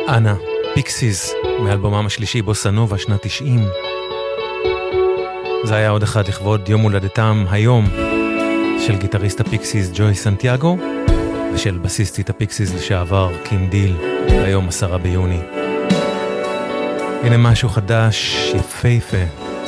אנה, פיקסיס, מאלבומם השלישי בוסה-נובה, שנת 90. זה היה עוד אחד לכבוד יום הולדתם היום של גיטריסט הפיקסיס ג'וי סנטיאגו ושל בסיסטית הפיקסיס לשעבר קים דיל, היום 10 ביוני. הנה משהו חדש, יפהפה,